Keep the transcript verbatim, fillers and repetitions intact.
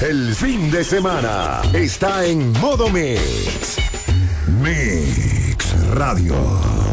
El fin de semana está en modo Mix. Mix Radio.